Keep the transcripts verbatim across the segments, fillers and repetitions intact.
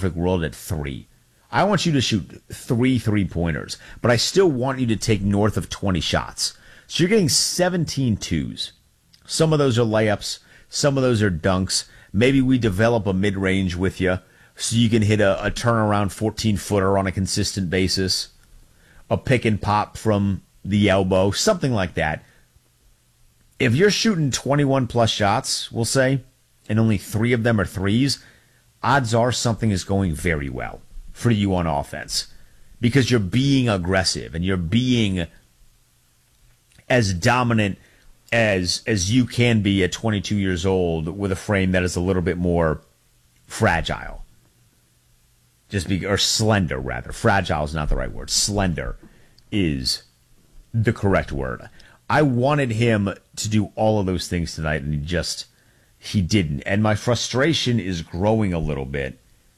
perfect world at three. I want you to shoot three three-pointers, but I still want you to take north of twenty shots. So you're getting seventeen twos. Some of those are layups. Some of those are dunks. Maybe we develop a mid-range with you so you can hit a, a turnaround fourteen-footer on a consistent basis, a pick and pop from the elbow, something like that. If you're shooting twenty-one plus shots, we'll say, and only three of them are threes, odds are something is going very well for you on offense because you're being aggressive and you're being as dominant as as you can be at twenty-two years old with a frame that is a little bit more fragile. Just be, or slender, rather. Fragile is not the right word. Slender is the correct word. I wanted him to do all of those things tonight, and he just, he didn't. And my frustration is growing a little bit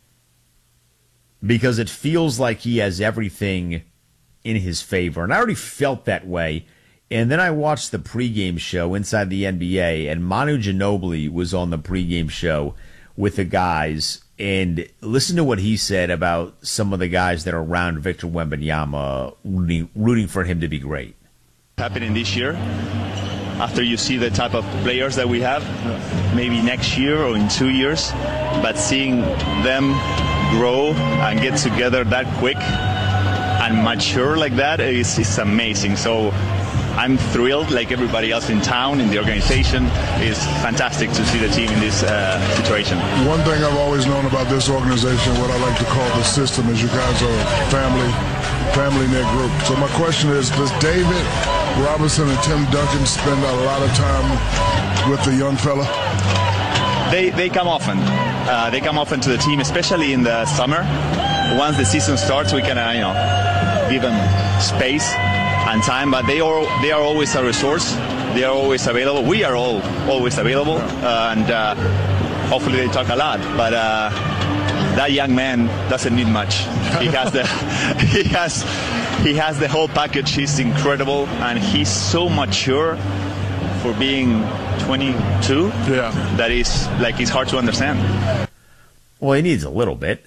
because it feels like he has everything in his favor. And I already felt that way. And then I watched the pregame show inside the N B A, and Manu Ginobili was on the pregame show with the guys. And listen to what he said about some of the guys that are around Victor Wembanyama, rooting, rooting for him to be great. Happening this year, after you see the type of players that we have, maybe next year or in two years, but seeing them grow and get together that quick and mature like that is, is amazing. So I'm thrilled, like everybody else in town, in the organization. It's fantastic to see the team in this uh, situation. One thing I've always known about this organization, what I like to call the system, is you guys are a family, family-knit group. So my question is, does David Robinson and Tim Duncan spend a lot of time with the young fella? They they come often. Uh, they come often to the team, especially in the summer. Once the season starts, we can uh, you know give them space and time, but they are they are always a resource. They are always available. We are all always available, uh, and uh, hopefully they talk a lot. But uh, that young man doesn't need much. He has the he has he has the whole package. He's incredible, and he's so mature for being twenty-two. Yeah, that is like it's hard to understand. Well, he needs a little bit,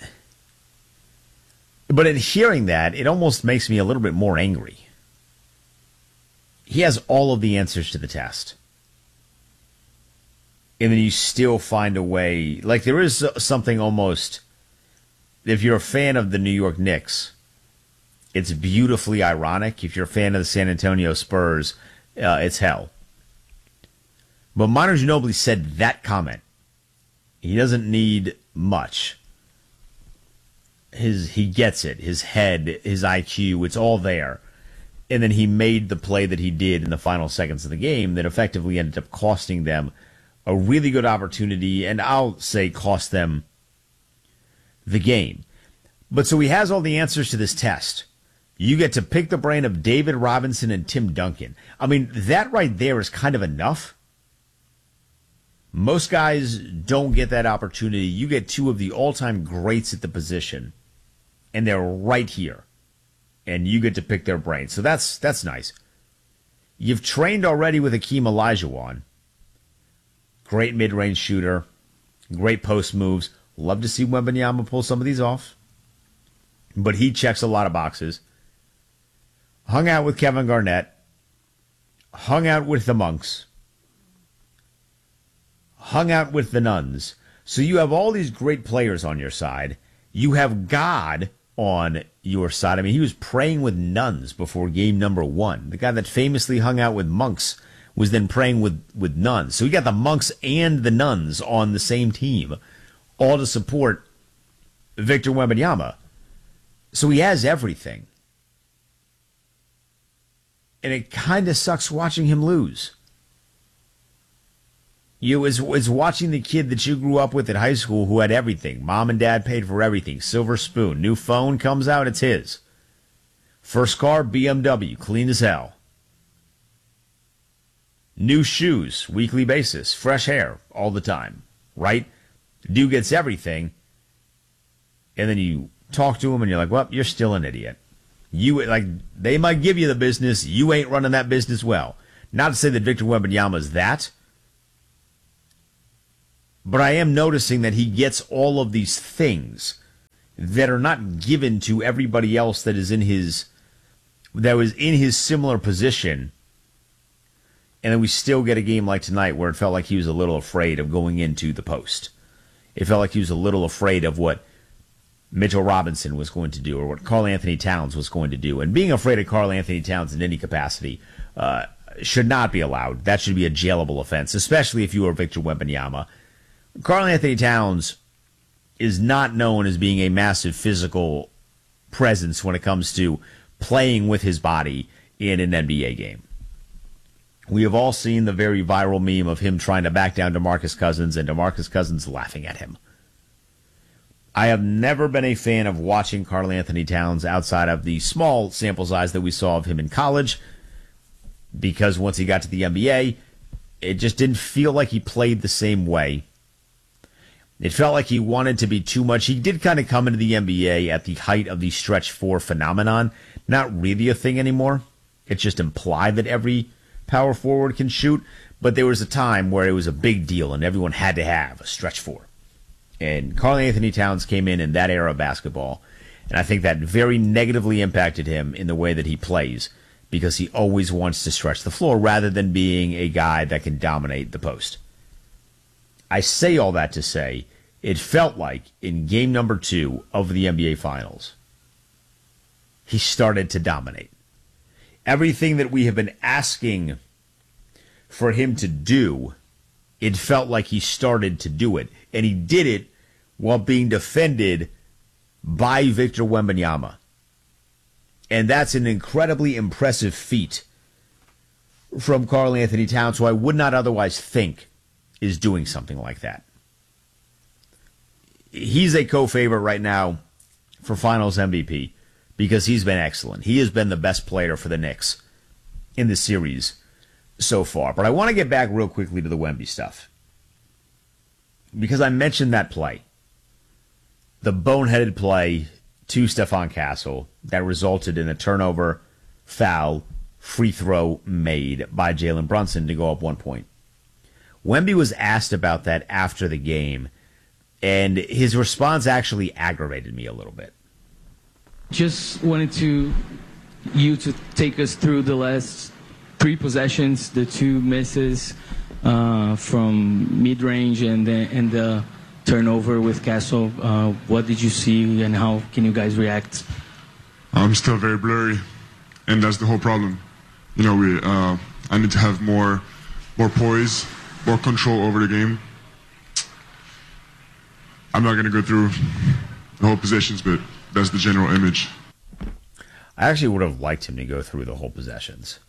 but in hearing that, it almost makes me a little bit more angry. He has all of the answers to the test. And then you still find a way. Like, there is something almost, if you're a fan of the New York Knicks, it's beautifully ironic. If you're a fan of the San Antonio Spurs, uh, it's hell. But Manu Ginobili said that comment. He doesn't need much. His He gets it. His head, his I Q, it's all there. And then he made the play that he did in the final seconds of the game that effectively ended up costing them a really good opportunity, and I'll say cost them the game. But so he has all the answers to this test. You get to pick the brain of David Robinson and Tim Duncan. I mean, that right there is kind of enough. Most guys don't get that opportunity. You get two of the all-time greats at the position, and they're right here. And you get to pick their brain. So that's that's nice. You've trained already with Akeem Olajuwon. Great mid-range shooter. Great post moves. Love to see Wembanyama pull some of these off. But he checks a lot of boxes. Hung out with Kevin Garnett. Hung out with the Monks. Hung out with the Nuns. So you have all these great players on your side. You have God on your side. I mean, he was praying with nuns before game number one. The guy that famously hung out with monks was then praying with, with nuns. So we got the monks and the nuns on the same team, all to support Victor Wembanyama. So he has everything. And it kind of sucks watching him lose. You is is watching the kid that you grew up with at high school who had everything. Mom and dad paid for everything. Silver spoon. New phone comes out, it's his. First car, B M W, clean as hell. New shoes, weekly basis. Fresh hair, all the time. Right? Dude gets everything. And then you talk to him and you're like, well, you're still an idiot. You like they might give you the business, you ain't running that business well. Not to say that Victor Wembanyama is that. But I am noticing that he gets all of these things that are not given to everybody else that is in his that was in his similar position. And then we still get a game like tonight where it felt like he was a little afraid of going into the post. It felt like he was a little afraid of what Mitchell Robinson was going to do or what Karl Anthony Towns was going to do. And being afraid of Karl Anthony Towns in any capacity uh, should not be allowed. That should be a jailable offense, especially if you are Victor Wembanyama. Karl Anthony Towns is not known as being a massive physical presence when it comes to playing with his body in an N B A game. We have all seen the very viral meme of him trying to back down DeMarcus Cousins and DeMarcus Cousins laughing at him. I have never been a fan of watching Karl Anthony Towns outside of the small sample size that we saw of him in college, because once he got to the N B A, it just didn't feel like he played the same way. It felt like he wanted to be too much. He did kind of come into the N B A at the height of the stretch four phenomenon. Not really a thing anymore. It's just implied that every power forward can shoot, but there was a time where it was a big deal and everyone had to have a stretch four. And Karl Anthony Towns came in in that era of basketball, and I think that very negatively impacted him in the way that he plays, because he always wants to stretch the floor rather than being a guy that can dominate the post. I say all that to say, it felt like in game number two of the N B A Finals, he started to dominate. Everything that we have been asking for him to do, it felt like he started to do it. And he did it while being defended by Victor Wembanyama. And that's an incredibly impressive feat from Karl Anthony Towns, who I would not otherwise think is doing something like that. He's a co-favorite right now for Finals M V P because he's been excellent. He has been the best player for the Knicks in the series so far. But I want to get back real quickly to the Wemby stuff, because I mentioned that play, the boneheaded play to Stephon Castle that resulted in a turnover, foul, free throw made by Jalen Brunson to go up one point. Wemby was asked about that after the game, and his response actually aggravated me a little bit. Just wanted to you to take us through the last three possessions, the two misses uh, from mid-range and the, and the turnover with Castle. Uh, what did you see, and how can you guys react? I'm still very blurry, and that's the whole problem. You know, we uh, I need to have more more poise, more control over the game. I'm not going to go through the whole possessions, but that's the general image. I actually would have liked him to go through the whole possessions.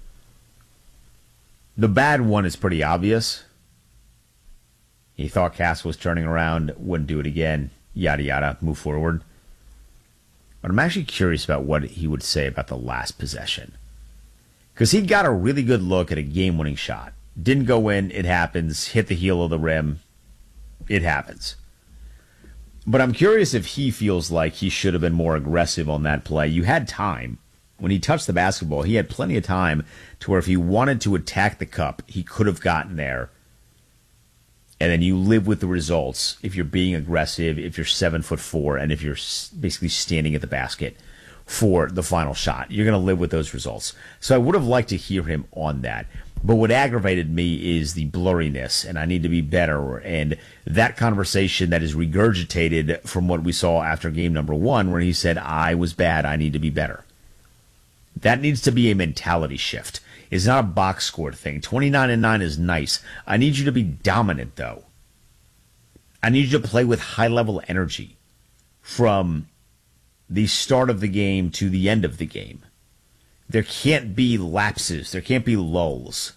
The bad one is pretty obvious. He thought Cass was turning around, wouldn't do it again, yada yada, move forward. But I'm actually curious about what he would say about the last possession, because he got a really good look at a game-winning shot. Didn't go in, it happens. Hit the heel of the rim, it happens. But I'm curious if he feels like he should have been more aggressive on that play. You had time. When he touched the basketball, he had plenty of time to where if he wanted to attack the cup, he could have gotten there. And then you live with the results if you're being aggressive, if you're seven foot four, and if you're basically standing at the basket for the final shot. You're going to live with those results. So I would have liked to hear him on that. But what aggravated me is the blurriness, and I need to be better. And that conversation that is regurgitated from what we saw after game number one, where he said, I was bad, I need to be better. That needs to be a mentality shift. It's not a box score thing. twenty-nine and nine is nice. I need you to be dominant, though. I need you to play with high-level energy from the start of the game to the end of the game. There can't be lapses. There can't be lulls.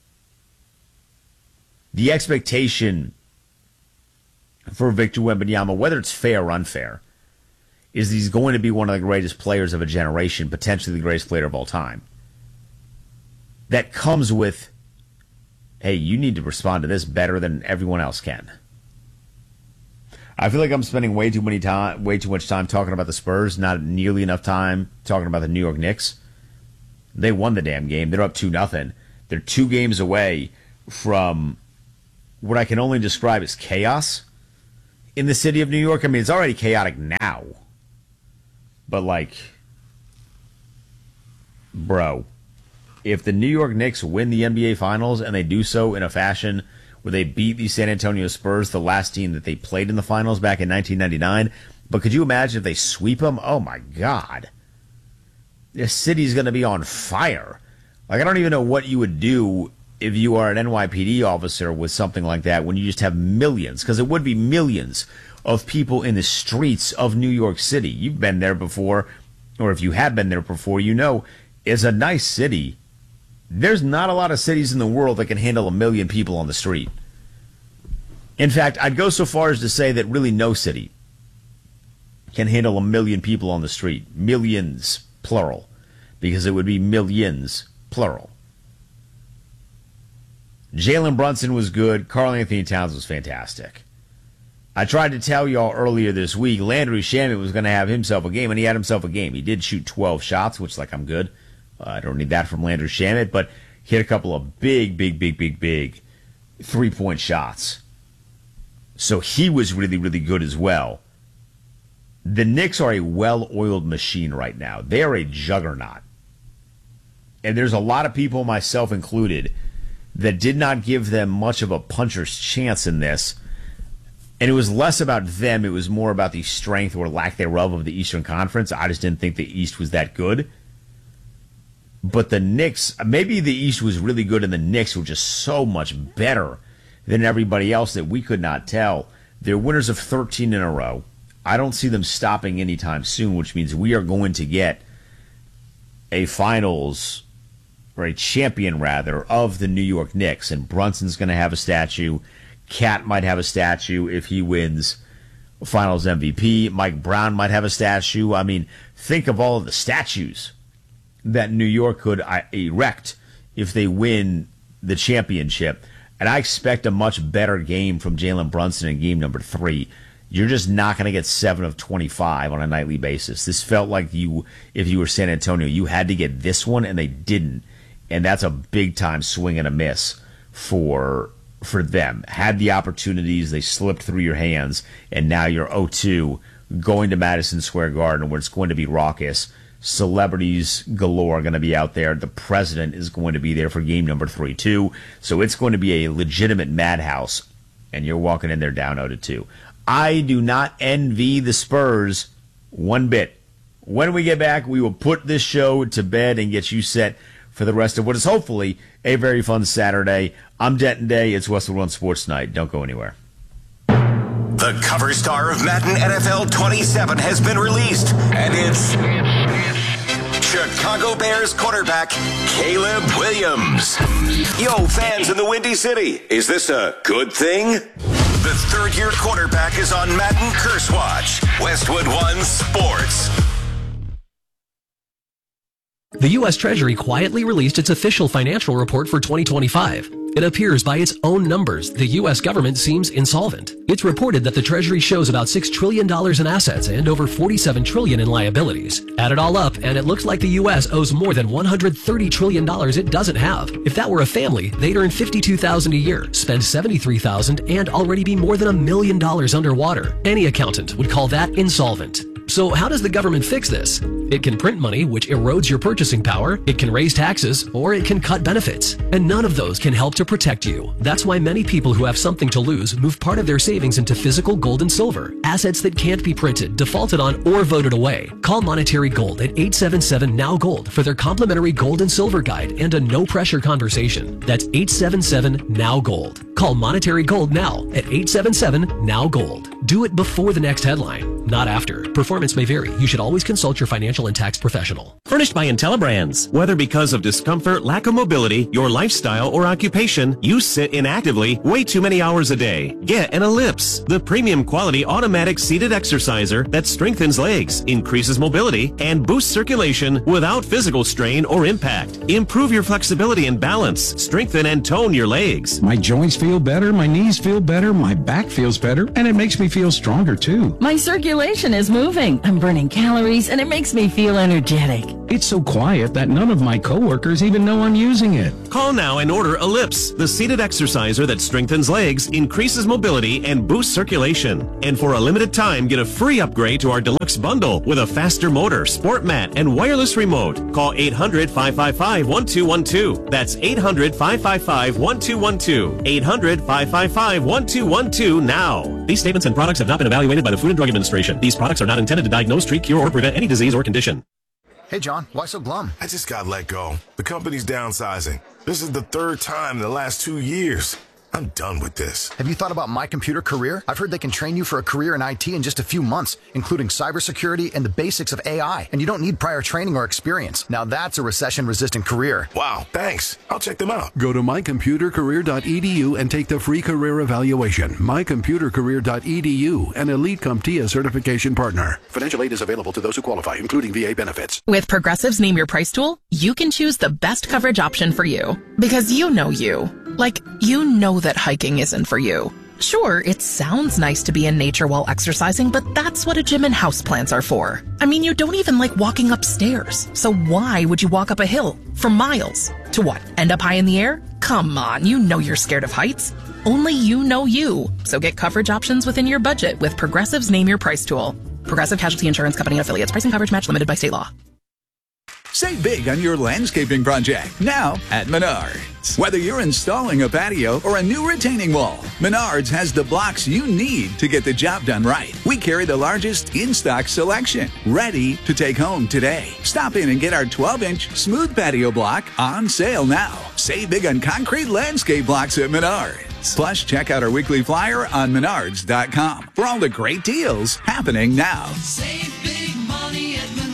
The expectation for Victor Wembanyama, whether it's fair or unfair, is he's going to be one of the greatest players of a generation, potentially the greatest player of all time. That comes with, hey, you need to respond to this better than everyone else can. I feel like I'm spending way too many time, way too much time talking about the Spurs, not nearly enough time talking about the New York Knicks. They won the damn game. They're up two nothing. They're two games away from what I can only describe as chaos in the city of New York. I mean, it's already chaotic now. But, like, bro, if the New York Knicks win the N B A Finals and they do so in a fashion where they beat the San Antonio Spurs, the last team that they played in the finals back in nineteen ninety-nine, but could you imagine if they sweep them? Oh, my God. This city's going to be on fire. Like, I don't even know what you would do if you are an N Y P D officer with something like that when you just have millions, because it would be millions of people in the streets of New York City. You've been there before, or if you have been there before, you know it's a nice city. There's not a lot of cities in the world that can handle a million people on the street. In fact, I'd go so far as to say that really no city can handle a million people on the street. Millions, plural, because it would be millions, plural. Jalen Brunson was good. Karl Anthony Towns was fantastic. I tried to tell y'all earlier this week, Landry Shamet was going to have himself a game, and he had himself a game. He did shoot twelve shots, which, like, I'm good. Uh, I don't need that from Landry Shamet, but he hit a couple of big, big, big, big, big three-point shots. So he was really, really good as well. The Knicks are a well-oiled machine right now. They're a juggernaut. And there's a lot of people, myself included, that did not give them much of a puncher's chance in this. And it was less about them. It was more about the strength or lack thereof of the Eastern Conference. I just didn't think the East was that good. But the Knicks, maybe the East was really good and the Knicks were just so much better than everybody else that we could not tell. They're winners of thirteen in a row. I don't see them stopping anytime soon, which means we are going to get a finals, or a champion rather, of the New York Knicks. And Brunson's going to have a statue. Cat might have a statue if he wins Finals M V P. Mike Brown might have a statue. I mean, think of all of the statues that New York could erect if they win the championship. And I expect a much better game from Jalen Brunson in game number three. You're just not going to get seven of twenty-five on a nightly basis. This felt like you, if you were San Antonio, you had to get this one, and they didn't. And that's a big-time swing and a miss for for them. Had the opportunities, they slipped through your hands, and now you're oh two going to Madison Square Garden where it's going to be raucous. Celebrities galore are going to be out there. The president is going to be there for game number three, too. So it's going to be a legitimate madhouse, and you're walking in there down oh to two. I do not envy the Spurs one bit. When we get back, we will put this show to bed and get you set for the rest of what is hopefully a very fun Saturday. I'm Denton Day. It's Westwood One Sports Night. Don't go anywhere. The cover star of Madden N F L twenty-seven has been released, and it's Chicago Bears quarterback Caleb Williams. Yo, fans in the Windy City, is this a good thing? The third-year quarterback is on Madden Curse Watch. Westwood One Sports. The U S Treasury quietly released its official financial report for twenty twenty-five. It appears by its own numbers, the U S government seems insolvent. It's reported that the Treasury shows about six trillion dollars in assets and over forty-seven trillion dollars in liabilities. Add it all up, and it looks like the U S owes more than one hundred thirty trillion dollars it doesn't have. If that were a family, they'd earn fifty-two thousand dollars a year, spend seventy-three thousand dollars, and already be more than a million dollars underwater. Any accountant would call that insolvent. So how does the government fix this? It can print money, which erodes your purchasing power, it can raise taxes, or it can cut benefits. And none of those can help to protect you. That's why many people who have something to lose move part of their savings into physical gold and silver, assets that can't be printed, defaulted on, or voted away. Call Monetary Gold at eight seven seven, N O W Gold for their complimentary gold and silver guide and a no-pressure conversation. That's eight seven seven, N O W Gold. Call Monetary Gold now at eight seven seven, N O W Gold. Do it before the next headline, not after. Performance may vary. You should always consult your financial and tax professional. Furnished by IntelliBrands. Whether because of discomfort, lack of mobility, your lifestyle, or occupation, you sit inactively way too many hours a day. Get an Ellipse, the premium quality automatic seated exerciser that strengthens legs, increases mobility, and boosts circulation without physical strain or impact. Improve your flexibility and balance. Strengthen and tone your legs. My joints feel better, my knees feel better, my back feels better, and it makes me feel stronger too. My circulation is moving. I'm burning calories, and it makes me feel energetic. It's so quiet that none of my coworkers even know I'm using it. Call now and order Ellipse, the seated exerciser that strengthens legs, increases mobility, and boosts circulation. And for a limited time, get a free upgrade to our deluxe bundle with a faster motor, sport mat, and wireless remote. Call eight hundred, five five five, one two one two. That's eight hundred, five five five, one two one two. eight hundred, five five five, one two one two now. These statements and products have not been evaluated by the Food and Drug Administration. These products are not intended to diagnose, treat, cure, or prevent any disease or condition. Hey, John, why so glum? I just got let go. The company's downsizing. This is the third time in the last two years. I'm done with this. Have you thought about My Computer Career? I've heard they can train you for a career in I T in just a few months, including cybersecurity and the basics of A I. And you don't need prior training or experience. Now that's a recession-resistant career. Wow, thanks. I'll check them out. Go to my computer career dot e d u and take the free career evaluation. my computer career dot e d u, an Elite CompTIA certification partner. Financial aid is available to those who qualify, including V A benefits. With Progressive's Name Your Price tool, you can choose the best coverage option for you. Because you know you. Like, you know that hiking isn't for you. Sure, it sounds nice to be in nature while exercising, but that's what a gym and houseplants are for. I mean, you don't even like walking upstairs. So why would you walk up a hill for miles? To what, end up high in the air? Come on, you know you're scared of heights. Only you know you. So get coverage options within your budget with Progressive's Name Your Price tool. Progressive Casualty Insurance Company and affiliates. Pricing coverage match limited by state law. Save big on your landscaping project now at Menards. Whether you're installing a patio or a new retaining wall, Menards has the blocks you need to get the job done right. We carry the largest in-stock selection, ready to take home today. Stop in and get our twelve-inch smooth patio block on sale now. Save big on concrete landscape blocks at Menards. Plus, check out our weekly flyer on menards dot com for all the great deals happening now. Save big money at Menards.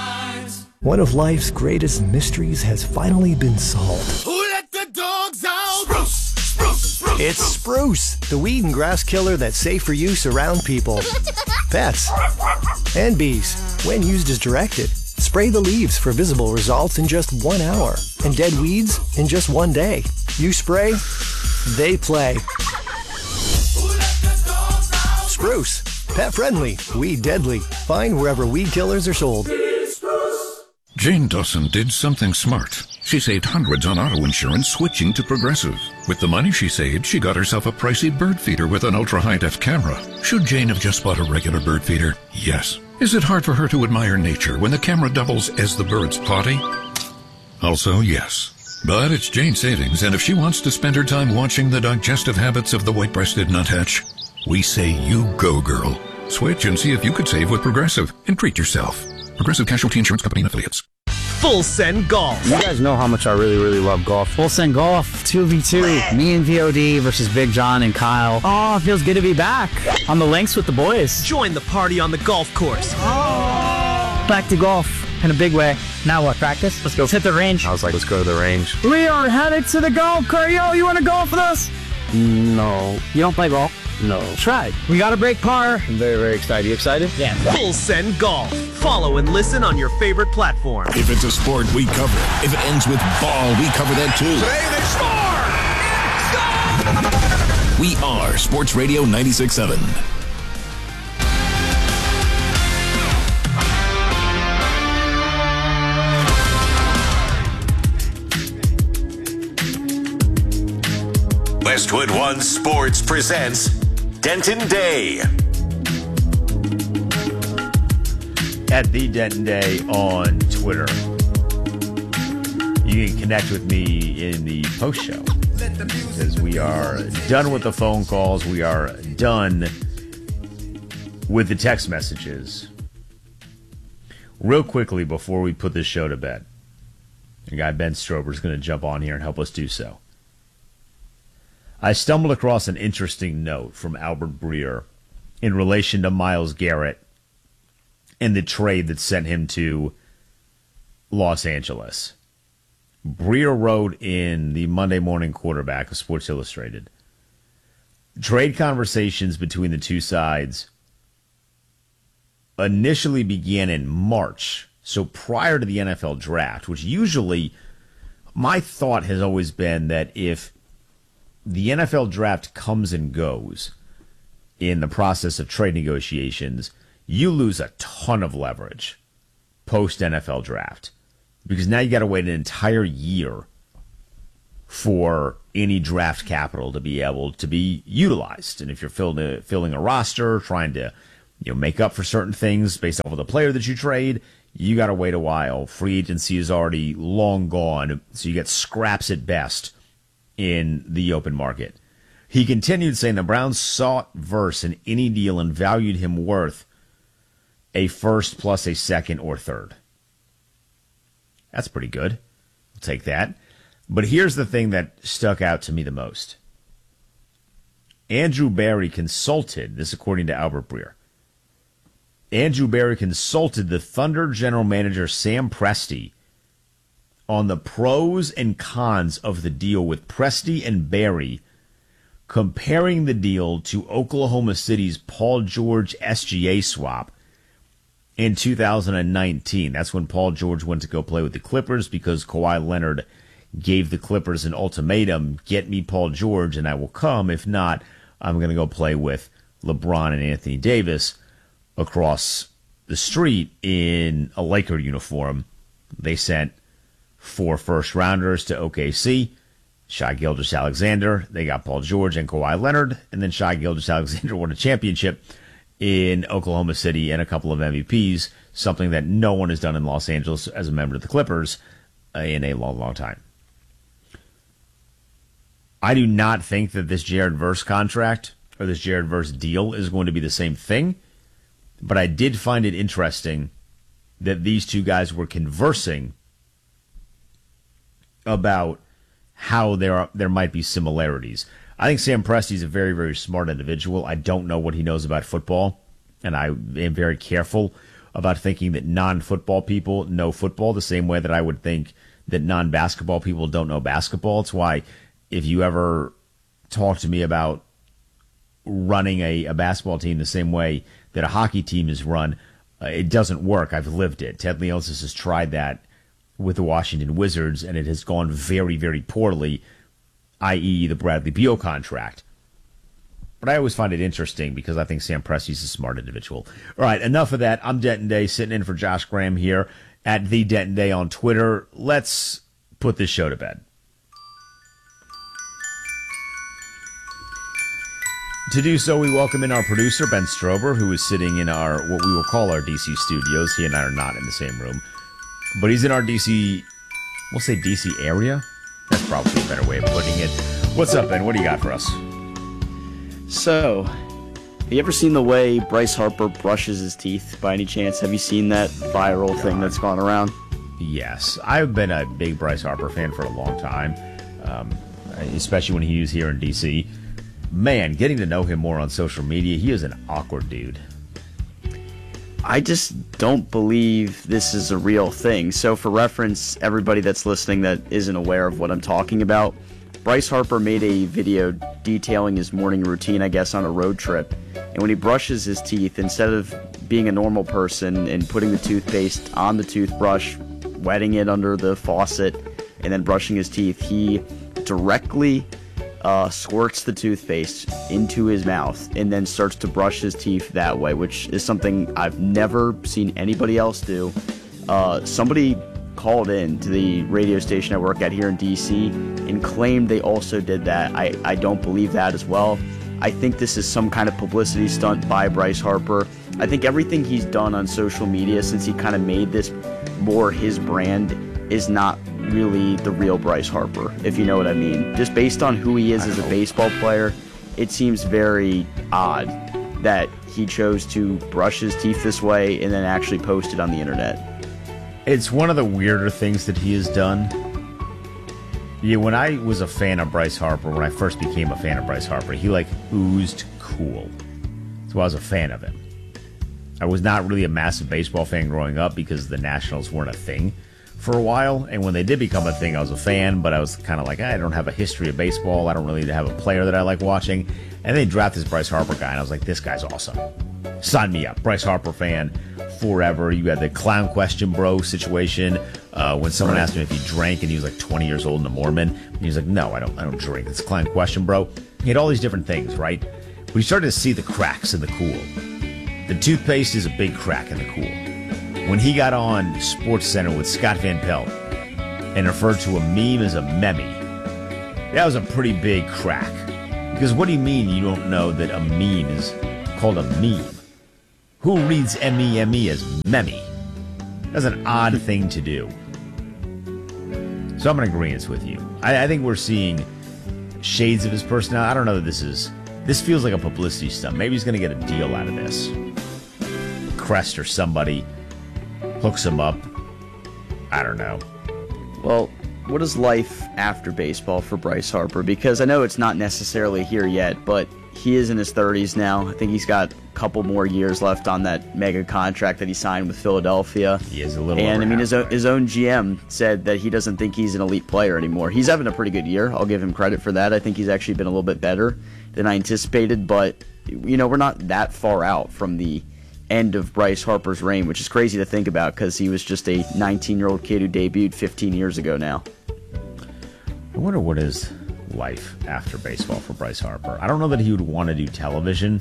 One of life's greatest mysteries has finally been solved. Who let the dogs out? Spruce, spruce, spruce. It's Spruce, the weed and grass killer that's safe for use around people, pets, and bees. When used as directed, spray the leaves for visible results in just one hour, and dead weeds in just one day. You spray, they play. Spruce, pet friendly, weed deadly. Find wherever weed killers are sold. Jane Dawson did something smart. She saved hundreds on auto insurance switching to Progressive. With the money she saved, she got herself a pricey bird feeder with an ultra-high-def camera. Should Jane have just bought a regular bird feeder? Yes. Is it hard for her to admire nature when the camera doubles as the bird's potty? Also, yes. But it's Jane's savings, and if she wants to spend her time watching the digestive habits of the white-breasted nuthatch, we say you go, girl. Switch and see if you could save with Progressive and treat yourself. Progressive Casualty Insurance Company and affiliates. Full Send Golf. You guys know how much I really, really love golf. Full Send Golf, two v two. Me and V O D versus Big John and Kyle. Oh, it feels good to be back. On the links with the boys. Join the party on the golf course. Oh. Back to golf in a big way. Now what, practice? Let's go. Let's hit the range. I was like, let's go to the range. We are headed to the golf course. Yo, you want to golf with us? No. You don't play golf? No. Try. We got to break par. I'm very, very excited. You excited? Yeah. Full Send Golf. Follow and listen on your favorite platform. If it's a sport, we cover it. If it ends with ball, we cover that too. Today they score! We are Sports Radio ninety-six point seven. Westwood One Sports presents Denton Day. At the Denton Day on Twitter. You can connect with me in the post show because we are done with the phone calls. We are done with the text messages. Real quickly before we put this show to bed, the guy Ben Strober is going to jump on here and help us do so. I stumbled across an interesting note from Albert Breer in relation to Myles Garrett and the trade that sent him to Los Angeles. Breer wrote in the Monday Morning Quarterback of Sports Illustrated, trade conversations between the two sides initially began in March, so prior to the N F L draft, which usually my thought has always been that if the N F L draft comes and goes in the process of trade negotiations, you lose a ton of leverage post-N F L draft. because now you got to wait an entire year for any draft capital to be able to be utilized. And if you're filling a, filling a roster, trying to you know make up for certain things based off of the player that you trade, you got to wait a while. Free agency is already long gone, so you get scraps at best in the open market. He continued saying the Browns sought Verse in any deal and valued him worth a first plus a second or third. That's pretty good. We'll take that. But here's the thing that stuck out to me the most. Andrew Berry consulted, this according to Albert Breer, Andrew Berry consulted the Thunder general manager Sam Presti on the pros and cons of the deal, with Presti and Berry comparing the deal to Oklahoma City's Paul George S G A swap in two thousand nineteen. That's when Paul George went to go play with the Clippers because Kawhi Leonard gave the Clippers an ultimatum: get me Paul George and I will come. If not, I'm going to go play with LeBron and Anthony Davis across the street in a Laker uniform. They sent four first-rounders to O K C, Shai Gilgeous-Alexander. They got Paul George and Kawhi Leonard, and then Shai Gilgeous-Alexander won a championship in Oklahoma City and a couple of M V Ps, something that no one has done in Los Angeles as a member of the Clippers uh, in a long, long time. I do not think that this Jared Verse contract or this Jared Verse deal is going to be the same thing, but I did find it interesting that these two guys were conversing about how there are, there might be similarities. I think Sam Presti is a very, very smart individual. I don't know what he knows about football, and I am very careful about thinking that non-football people know football the same way that I would think that non-basketball people don't know basketball. It's why if you ever talk to me about running a, a basketball team the same way that a hockey team is run, uh, it doesn't work. I've lived it. Ted Leonsis has tried that with the Washington Wizards, and it has gone very, very poorly, that is the Bradley Beal contract. But I always find it interesting because I think Sam Presti's a smart individual. All right, enough of that. I'm Denton Day, sitting in for Josh Graham here at The Denton Day on Twitter. Let's put this show to bed. To do so, we welcome in our producer, Ben Strober, who is sitting in our, what we will call our D C studios. He and I are not in the same room, but he's in our D C, we'll say D C area? That's probably a better way of putting it. What's up, Ben? What do you got for us? So, have you ever seen the way Bryce Harper brushes his teeth, by any chance? Have you seen that viral God. thing that's gone around? Yes. I've been a big Bryce Harper fan for a long time, um, especially when he was here in D C. Man, getting to know him more on social media, he is an awkward dude. I just don't believe this is a real thing. So for reference, everybody that's listening that isn't aware of what I'm talking about, Bryce Harper made a video detailing his morning routine, I guess, on a road trip. And when he brushes his teeth, instead of being a normal person and putting the toothpaste on the toothbrush, wetting it under the faucet, and then brushing his teeth, he directly Uh, squirts the toothpaste into his mouth and then starts to brush his teeth that way, which is something I've never seen anybody else do. Uh, somebody called in to the radio station I work at here in D C and claimed they also did that. I, I don't believe that as well. I think this is some kind of publicity stunt by Bryce Harper. I think everything he's done on social media since he kind of made this more his brand is not really the real Bryce Harper, if you know what I mean. Just based on who he is as a baseball player, it seems very odd that he chose to brush his teeth this way and then actually post it on the internet. It's one of the weirder things that he has done. Yeah, when I was a fan of Bryce Harper, when I first became a fan of Bryce Harper, he like oozed cool. So I was a fan of him. I was not really a massive baseball fan growing up because the Nationals weren't a thing for a while, and when they did become a thing, I was a fan, but I was kind of like, I don't have a history of baseball, I don't really have a player that I like watching, and they drafted this Bryce Harper guy, and I was like, this guy's awesome. Sign me up. Bryce Harper fan forever. You had the clown question bro situation, uh, when someone asked him if he drank, and he was like twenty years old and a Mormon, and he was like, no, I don't I don't drink. It's clown question bro. He had all these different things, right? But you started to see the cracks in the cool. The toothpaste is a big crack in the cool. when he got on SportsCenter with Scott Van Pelt and referred to a meme as a meme. That was a pretty big crack. Because what do you mean you don't know that a meme is called a meme? Who reads M E M E as meme? That's an odd thing to do. So I'm in agreement with you. I, I think we're seeing shades of his personality. I don't know that this is... This feels like a publicity stunt. Maybe he's going to get a deal out of this. Crest or somebody hooks him up. I don't know. Well, what is life after baseball for Bryce Harper? Because I know it's not necessarily here yet, but he is in his thirties now. I think he's got a couple more years left on that mega contract that he signed with Philadelphia. He is a little And I mean, his own, right? his own G M said that he doesn't think he's an elite player anymore. He's having a pretty good year. I'll give him credit for that. I think he's actually been a little bit better than I anticipated, but, you know, we're not that far out from the end of Bryce Harper's reign, which is crazy to think about because he was just a nineteen-year-old kid who debuted fifteen years ago now. I wonder what is life after baseball for Bryce Harper. I don't know that he would want to do television.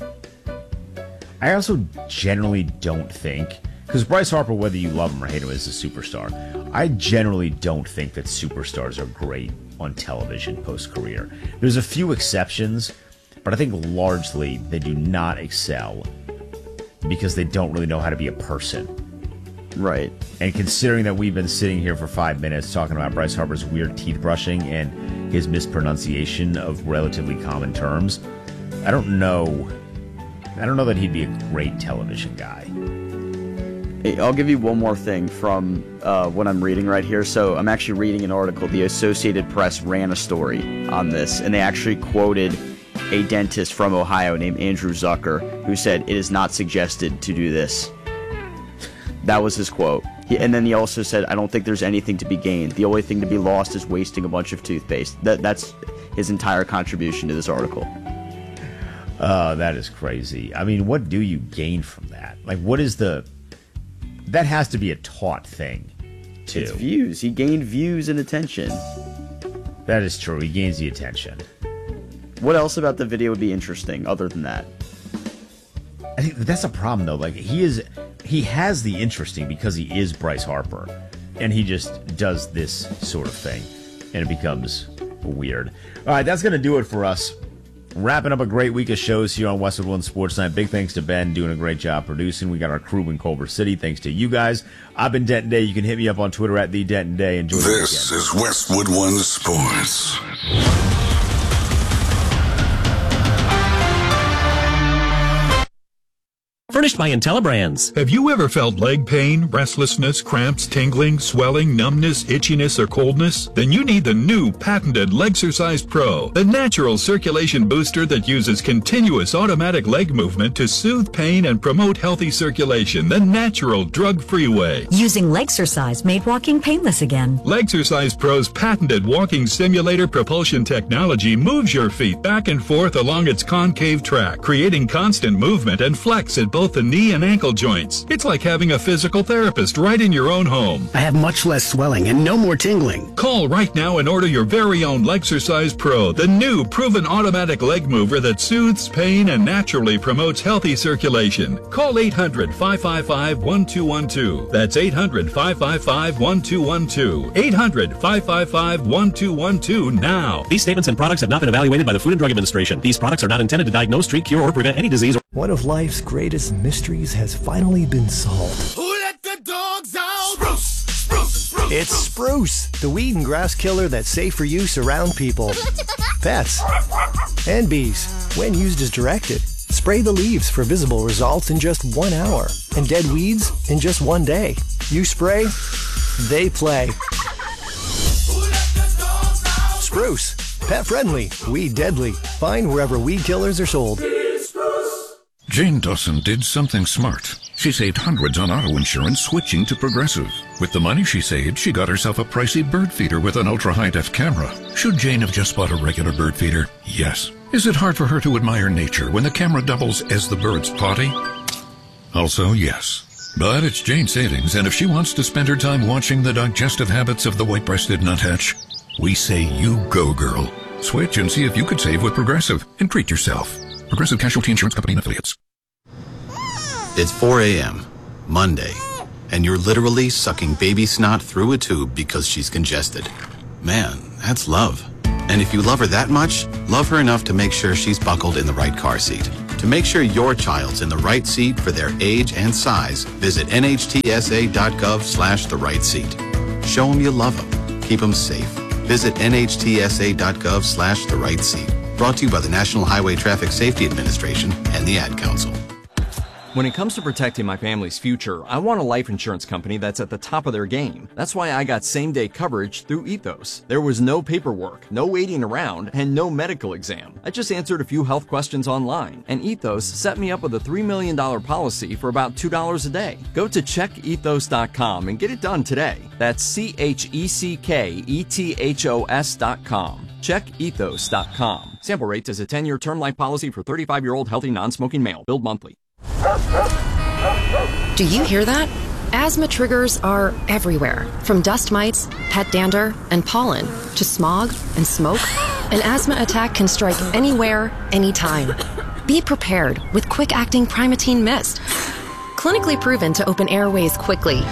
I also generally don't think, because Bryce Harper, whether you love him or hate him, is a superstar. I generally don't think that superstars are great on television post-career. There's a few exceptions, but I think largely they do not excel because they don't really know how to be a person. Right. And considering that we've been sitting here for five minutes talking about Bryce Harper's weird teeth brushing and his mispronunciation of relatively common terms, I don't know. I don't know that he'd be a great television guy. Hey, I'll give you one more thing from uh, what I'm reading right here. So I'm actually reading an article. The Associated Press ran a story on this, and they actually quoted a dentist from Ohio named Andrew Zucker, who said, "It is not suggested to do this." That was his quote. He, and then he also said, "I don't think there's anything to be gained. The only thing to be lost is wasting a bunch of toothpaste." That, that's his entire contribution to this article. Oh, that is crazy. I mean, what do you gain from that? Like, what is the... That has to be a taught thing, too. It's views. He gained views and attention. That is true. He gains the attention. What else about the video would be interesting other than that? I think that's a problem, though. Like, he is... He has the interesting because he is Bryce Harper, and he just does this sort of thing, and it becomes weird. All right, that's going to do it for us. Wrapping up a great week of shows here on Westwood One Sports Night. Big thanks to Ben, doing a great job producing. We got our crew in Culver City. Thanks to you guys. I've been Denton Day. You can hit me up on Twitter at the Denton Day. Enjoy the weekend. This is Westwood One Sports. Furnished by IntelliBrands. Have you ever felt leg pain, restlessness, cramps, tingling, swelling, numbness, itchiness, or coldness? Then you need the new patented Legsercise Pro, the natural circulation booster that uses continuous automatic leg movement to soothe pain and promote healthy circulation the natural, drug-free way. Using Legsercise made walking painless again. Legsercise Pro's patented walking simulator propulsion technology moves your feet back and forth along its concave track, creating constant movement and flex at both the knee and ankle joints. It's like having a physical therapist right in your own home. I have much less swelling and no more tingling. Call right now and order your very own Legsercise Pro, the new proven automatic leg mover that soothes pain and naturally promotes healthy circulation. Call eight hundred, five five five, one two one two. That's eight hundred, five five five, one two one two. eight hundred, five five five, one two one two now. These statements and products have not been evaluated by the Food and Drug Administration. These products are not intended to diagnose, treat, cure, or prevent any disease. Or One of life's greatest mysteries has finally been solved. Who let the dogs out? Spruce, spruce, spruce. It's Spruce, the weed and grass killer that's safe for use around people, pets, and bees. When used as directed, spray the leaves for visible results in just one hour, and dead weeds in just one day. You spray, they play. Spruce, pet friendly, weed deadly. Find wherever weed killers are sold. Jane Dawson did something smart. She saved hundreds on auto insurance switching to Progressive. With the money she saved, she got herself a pricey bird feeder with an ultra-high-def camera. Should Jane have just bought a regular bird feeder? Yes. Is it hard for her to admire nature when the camera doubles as the bird's potty? Also, yes. But it's Jane's savings, and if she wants to spend her time watching the digestive habits of the white-breasted nuthatch, we say you go, girl. Switch and see if you could save with Progressive and treat yourself. Progressive Casualty Insurance Company and Affiliates. It's four a.m., Monday, and you're literally sucking baby snot through a tube because she's congested. Man, that's love. And if you love her that much, love her enough to make sure she's buckled in the right car seat. To make sure your child's in the right seat for their age and size, visit nhtsa.gov slash the right seat. Show them you love them. Keep them safe. Visit nhtsa.gov slash the right seat. Brought to you by the National Highway Traffic Safety Administration and the Ad Council. When it comes to protecting my family's future, I want a life insurance company that's at the top of their game. That's why I got same-day coverage through Ethos. There was no paperwork, no waiting around, and no medical exam. I just answered a few health questions online, and Ethos set me up with a three million dollars policy for about two dollars a day. Go to check ethos dot com and get it done today. That's C H E C K E T H O S dot com. check ethos dot com. Sample rates as a ten-year term life policy for thirty-five-year-old healthy non-smoking male. Billed monthly. Do you hear that? Asthma triggers are everywhere, from dust mites, pet dander, and pollen, to smog and smoke. An asthma attack can strike anywhere, anytime. Be prepared with quick-acting Primatene Mist. Clinically proven to open airways quickly.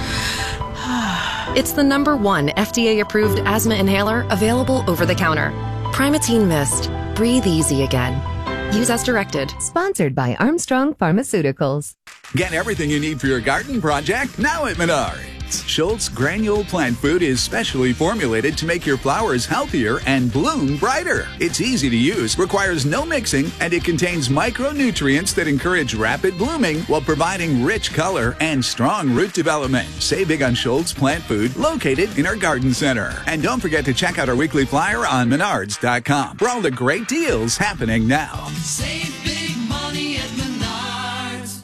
It's the number one F D A-approved asthma inhaler available over the counter. Primatene Mist. Breathe easy again. Use as directed. Sponsored by Armstrong Pharmaceuticals. Get everything you need for your garden project now at Menards. Schultz Granule Plant Food is specially formulated to make your flowers healthier and bloom brighter. It's easy to use, requires no mixing, and it contains micronutrients that encourage rapid blooming while providing rich color and strong root development. Save big on Schultz Plant Food, located in our garden center. And don't forget to check out our weekly flyer on menards dot com for all the great deals happening now. Save big money at Menards.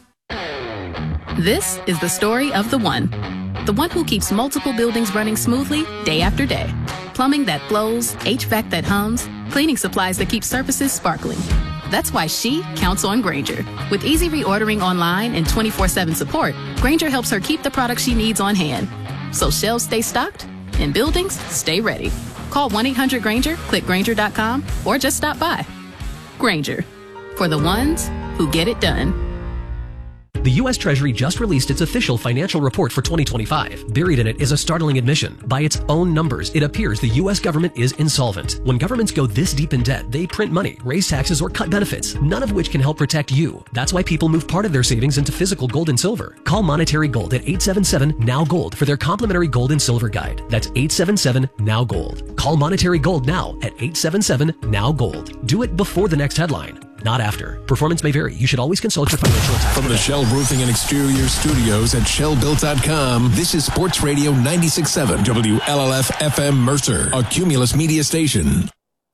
This is the story of the one. The one who keeps multiple buildings running smoothly day after day. Plumbing that flows, H V A C that hums, cleaning supplies that keep surfaces sparkling. That's why she counts on Grainger. With easy reordering online and twenty-four seven support, Grainger helps her keep the products she needs on hand. So shelves stay stocked and buildings stay ready. Call one eight hundred Grainger, click Grainger dot com, or just stop by. Grainger, for the ones who get it done. The U S Treasury just released its official financial report for twenty twenty-five. Buried in it is a startling admission. By its own numbers, it appears the U S government is insolvent. When governments go this deep in debt, they print money, raise taxes, or cut benefits, none of which can help protect you. That's why people move part of their savings into physical gold and silver. Call Monetary Gold at eight seven seven, N O W, GOLD for their complimentary gold and silver guide. That's eight seven seven, N O W, GOLD. Call Monetary Gold now at eight seven seven, N O W, GOLD. Do it before the next headline, not after. Performance may vary. You should always consult your financial advisor. From the Shell Roofing and Exterior Studios at shell built dot com, this is Sports Radio ninety-six point seven W L L F F M Mercer, a Cumulus media station.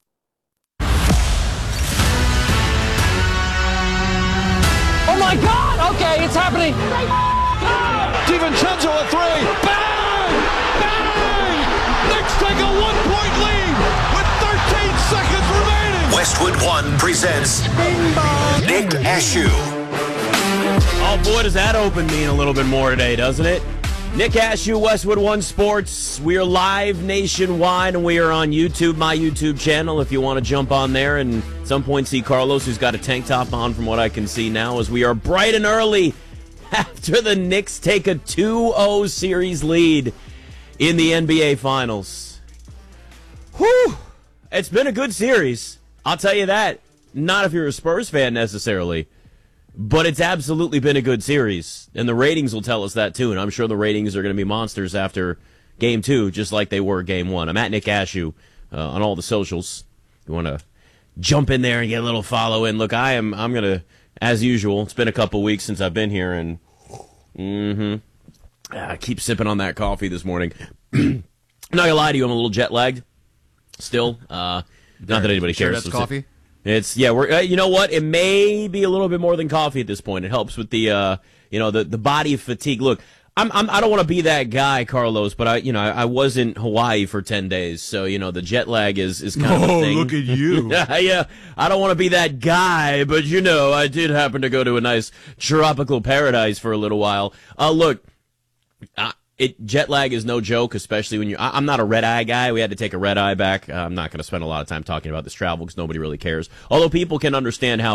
Oh my God! Okay, it's happening. DiVincenzo a three. Bang! Bang! Knicks take a one-point lead with thirteen seconds remaining. Westwood One presents Nick Ashew. Oh boy, does that open mean a little bit more today, doesn't it? Nick Ashew, Westwood One Sports. We are live nationwide, and we are on YouTube, my YouTube channel, if you want to jump on there and at some point see Carlos, who's got a tank top on from what I can see now, as we are bright and early after the Knicks take a two oh series lead in the N B A Finals. Whew! It's been a good series. I'll tell you that. Not if you're a Spurs fan necessarily. But it's absolutely been a good series, and the ratings will tell us that too, and I'm sure the ratings are going to be monsters after Game two, just like they were Game one. I'm at Nick Ashew uh, on all the socials. If you want to jump in there and get a little follow in. Look, I am, I'm going to, as usual, it's been a couple weeks since I've been here, and mm-hmm, I keep sipping on that coffee this morning. I'm not going to lie to you, I'm a little jet-lagged still. Uh, not that anybody sure cares. That's coffee? It's yeah, we're uh, you know what? It may be a little bit more than coffee at this point. It helps with the uh, you know, the, the body fatigue. Look, I'm, I'm I don't want to be that guy, Carlos, but I you know I, I was in Hawaii for ten days, so you know the jet lag is is kind of a thing. Oh, look at you! Yeah, I don't want to be that guy, but you know I did happen to go to a nice tropical paradise for a little while. Uh, look, I, It jet lag is no joke, especially when you. I, I'm not a red eye guy. We had to take a red eye back. Uh, I'm not going to spend a lot of time talking about this travel because nobody really cares. Although people can understand how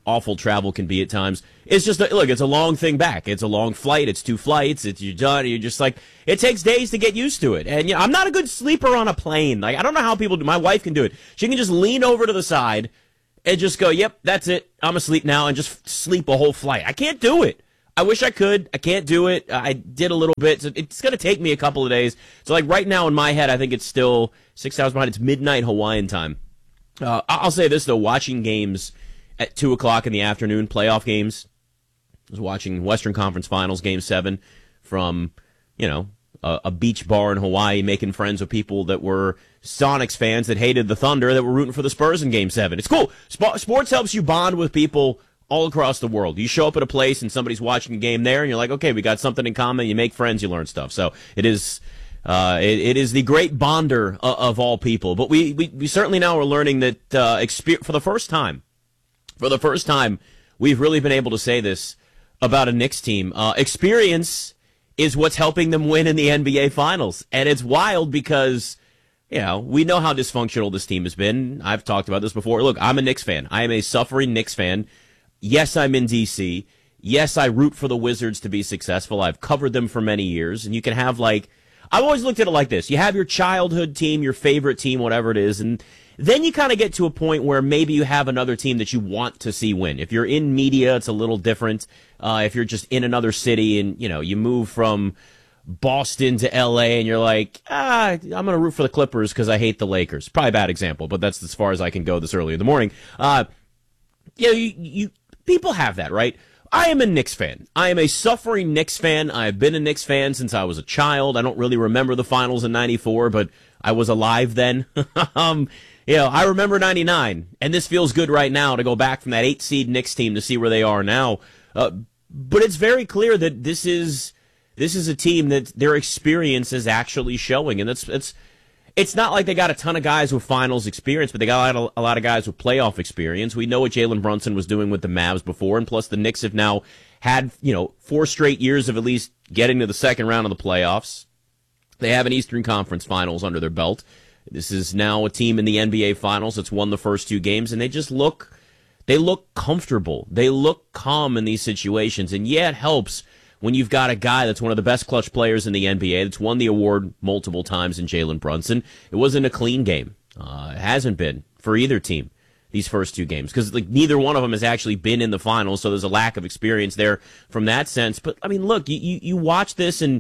awful travel can be at times. It's just, a, look, it's a long thing back. It's a long flight. It's two flights. It's you're done. You're just like, it takes days to get used to it. And you know, I'm not a good sleeper on a plane. Like, I don't know how people do. My wife can do it. She can just lean over to the side and just go, yep, that's it. I'm asleep now, and just sleep a whole flight. I can't do it. I wish I could. I can't do it. I did a little bit. So it's going to take me a couple of days. So, like, right now in my head, I think it's still six hours behind. It's midnight Hawaiian time. Uh, I'll say this, though. Watching games at two o'clock in the afternoon, playoff games. I was watching Western Conference Finals Game seven from, you know, a, a beach bar in Hawaii, making friends with people that were Sonics fans that hated the Thunder that were rooting for the Spurs in Game seven. It's cool. Sp- sports helps you bond with people all across the world. You show up at a place and somebody's watching a game there, and you're like, okay, we got something in common. You make friends, you learn stuff. So it is, uh, it, it is the great bonder of, of all people. But we, we, we certainly now are learning that uh, exper- for the first time, for the first time, we've really been able to say this about a Knicks team. Uh, experience is what's helping them win in the N B A Finals, and it's wild because, you know, we know how dysfunctional this team has been. I've talked about this before. Look, I'm a Knicks fan. I am a suffering Knicks fan. Yes, I'm in D C. Yes, I root for the Wizards to be successful. I've covered them for many years. And you can have, like, I've always looked at it like this. You have your childhood team, your favorite team, whatever it is. And then you kind of get to a point where maybe you have another team that you want to see win. If you're in media, it's a little different. Uh, if you're just in another city and, you know, you move from Boston to L A and you're like, ah, I'm going to root for the Clippers because I hate the Lakers. Probably a bad example, but that's as far as I can go this early in the morning. Uh, you know, you, you people have that, right? I am a Knicks fan. I am a suffering Knicks fan. I've been a Knicks fan since I was a child. I don't really remember the finals in ninety-four, but I was alive then. um, you know, I remember ninety-nine, and this feels good right now to go back from that eight-seed Knicks team to see where they are now. Uh, but it's very clear that this is this is a team that their experience is actually showing, and it's it's it's not like they got a ton of guys with finals experience, but they got a lot of, a lot of guys with playoff experience. We know what Jalen Brunson was doing with the Mavs before, and plus the Knicks have now had, you know, four straight years of at least getting to the second round of the playoffs. They have an Eastern Conference Finals under their belt. This is now a team in the N B A Finals that's won the first two games, and they just look, they look comfortable. They look calm in these situations, and yeah, it helps when you've got a guy that's one of the best clutch players in the N B A that's won the award multiple times in Jalen Brunson. It wasn't a clean game. Uh, it hasn't been for either team these first two games because like neither one of them has actually been in the finals, so there's a lack of experience there from that sense. But, I mean, look, you, you, you watch this and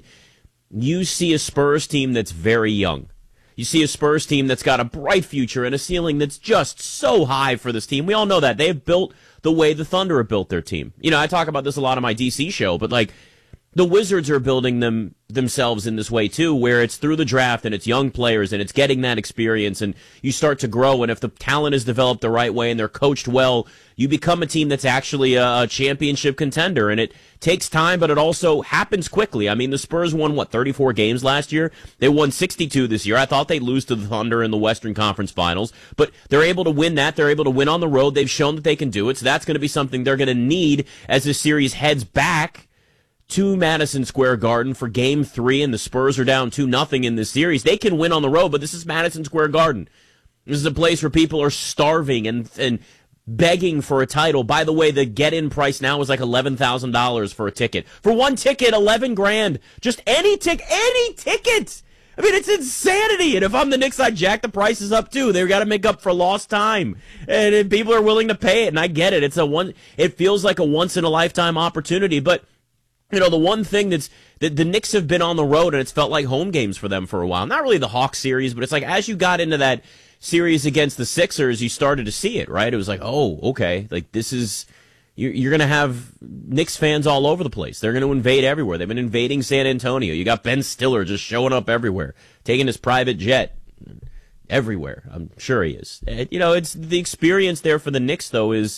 you see a Spurs team that's very young. You see a Spurs team that's got a bright future and a ceiling that's just so high for this team. We all know that. They've built the way the Thunder have built their team. You know, I talk about this a lot on my D C show, but, like, the Wizards are building them themselves in this way, too, where it's through the draft and it's young players and it's getting that experience and you start to grow. And if the talent is developed the right way and they're coached well, you become a team that's actually a championship contender. And it takes time, but it also happens quickly. I mean, the Spurs won, what, thirty-four games last year? They won sixty-two this year. I thought they'd lose to the Thunder in the Western Conference Finals, but they're able to win that. They're able to win on the road. They've shown that they can do it. So that's going to be something they're going to need as this series heads back to Madison Square Garden for game three, and the Spurs are down two nothing in this series. They can win on the road, but this is Madison Square Garden. This is a place where people are starving and and begging for a title. By the way, the get-in price now is like eleven thousand dollars for a ticket. For one ticket, eleven grand. Just any ticket, any ticket. I mean, it's insanity. And if I'm the Knicks, I'd jack the prices up too. They've got to make up for lost time, and, and people are willing to pay it. And I get it. It's a one. It feels like a once in a lifetime opportunity, but. You know, the one thing that's that the Knicks have been on the road and it's felt like home games for them for a while. Not really the Hawks series, but it's like as you got into that series against the Sixers, you started to see it, right? It was like, oh, okay, like this is you're, you're going to have Knicks fans all over the place. They're going to invade everywhere. They've been invading San Antonio. You got Ben Stiller just showing up everywhere, taking his private jet everywhere. I'm sure he is. And, you know, it's the experience there for the Knicks though is